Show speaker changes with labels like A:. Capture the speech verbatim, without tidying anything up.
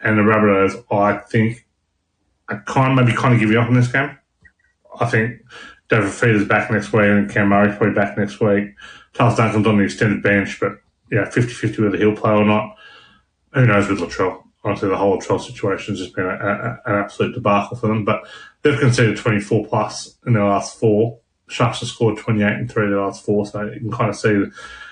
A: And the Rabbitohs, I think, I kind of maybe kind of give you up in this game. I think David Feeder's back next week and Cam Murray's probably back next week. Charles Duncan's on the extended bench, but yeah, fifty-fifty whether he'll play or not. Who knows with Latrell? Honestly, the whole Latrell situation has just been a, a, an absolute debacle for them. But they've conceded twenty-four plus in their last four. Sharks have scored twenty-eight and three in their last four, so you can kind of see